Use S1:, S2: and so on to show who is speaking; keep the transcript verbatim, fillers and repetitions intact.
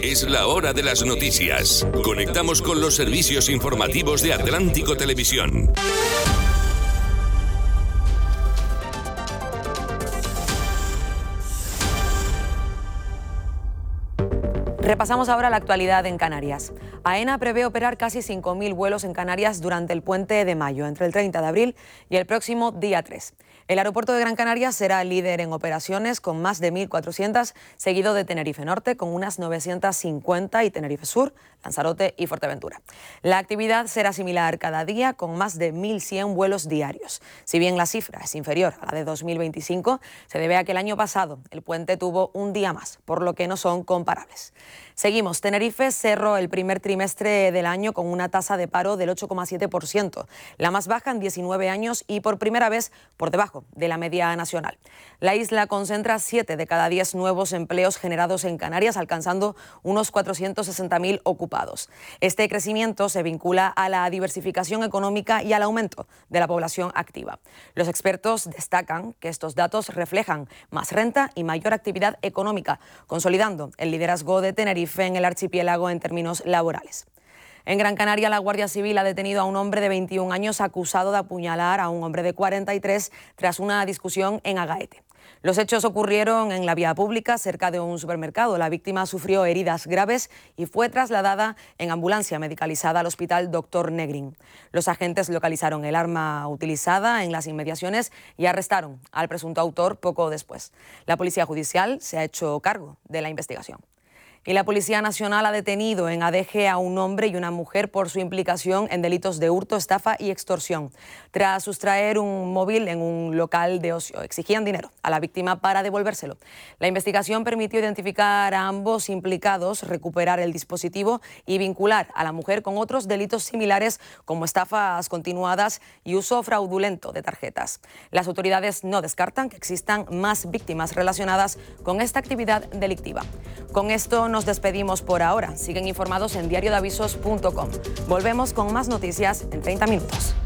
S1: Es la hora de las noticias. Conectamos con los servicios informativos de Atlántico Televisión.
S2: Repasamos ahora la actualidad en Canarias. AENA prevé operar casi cinco mil vuelos en Canarias durante el puente de mayo, entre el treinta de abril y el próximo día tres. El aeropuerto de Gran Canaria será líder en operaciones con más de mil cuatrocientas, seguido de Tenerife Norte con unas novecientas cincuenta y Tenerife Sur, Lanzarote y Fuerteventura. La actividad será similar cada día con más de mil cien vuelos diarios. Si bien la cifra es inferior a la de dos mil veinticinco, se debe a que el año pasado el puente tuvo un día más, por lo que no son comparables. Seguimos. Tenerife cerró el primer trimestre del año con una tasa de paro del ocho coma siete por ciento, la más baja en diecinueve años y por primera vez por debajo de la media nacional. La isla concentra siete de cada diez nuevos empleos generados en Canarias, alcanzando unos cuatrocientos sesenta mil ocupados. Este crecimiento se vincula a la diversificación económica y al aumento de la población activa. Los expertos destacan que estos datos reflejan más renta y mayor actividad económica, consolidando el liderazgo de Tenerife en el archipiélago en términos laborales. En Gran Canaria, la Guardia Civil ha detenido a un hombre de veintiún años acusado de apuñalar a un hombre de cuarenta y tres tras una discusión en Agaete. Los hechos ocurrieron en la vía pública cerca de un supermercado. La víctima sufrió heridas graves y fue trasladada en ambulancia medicalizada al hospital doctor Negrín. Los agentes localizaron el arma utilizada en las inmediaciones y arrestaron al presunto autor poco después. La Policía Judicial se ha hecho cargo de la investigación. Y la Policía Nacional ha detenido en Adeje a un hombre y una mujer por su implicación en delitos de hurto, estafa y extorsión. Tras sustraer un móvil en un local de ocio, exigían dinero a la víctima para devolvérselo. La investigación permitió identificar a ambos implicados, recuperar el dispositivo y vincular a la mujer con otros delitos similares como estafas continuadas y uso fraudulento de tarjetas. Las autoridades no descartan que existan más víctimas relacionadas con esta actividad delictiva. Con esto nos despedimos por ahora. Siguen informados en diario de avisos punto com. Volvemos con más noticias en treinta minutos.